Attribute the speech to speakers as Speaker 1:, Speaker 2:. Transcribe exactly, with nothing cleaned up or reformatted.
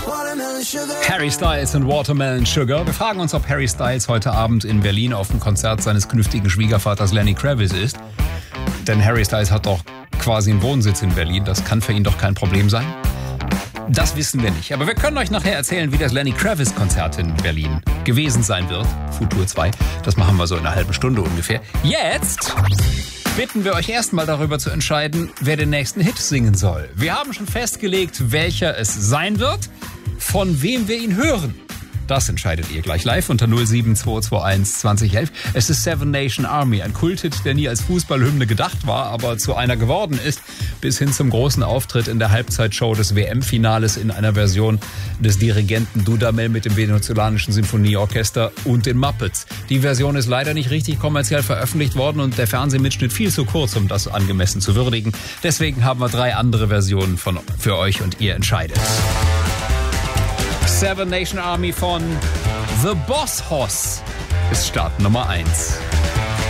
Speaker 1: Harry Styles und Watermelon Sugar. Wir fragen uns, ob Harry Styles heute Abend in Berlin auf dem Konzert seines künftigen Schwiegervaters Lenny Kravitz ist. Denn Harry Styles hat doch quasi einen Wohnsitz in Berlin. Das kann für ihn doch kein Problem sein. Das wissen wir nicht. Aber wir können euch nachher erzählen, wie das Lenny Kravitz-Konzert in Berlin gewesen sein wird. Futur zwei. Das machen wir so in einer halben Stunde ungefähr. Jetzt bitten wir euch erstmal darüber zu entscheiden, wer den nächsten Hit singen soll. Wir haben schon festgelegt, welcher es sein wird, von wem wir ihn hören. Das entscheidet ihr gleich live unter null sieben zwei zwei eins zwanzig elf. Es ist Seven Nation Army, ein Kulthit, der nie als Fußballhymne gedacht war, aber zu einer geworden ist, bis hin zum großen Auftritt in der Halbzeitshow des W M-Finales in einer Version des Dirigenten Dudamel mit dem venezolanischen Sinfonieorchester und den Muppets. Die Version ist leider nicht richtig kommerziell veröffentlicht worden und der Fernsehmitschnitt viel zu kurz, um das angemessen zu würdigen. Deswegen haben wir drei andere Versionen von, für euch und ihr entscheidet. Seven Nation Army von The Boss Hoss ist Start Nummer eins.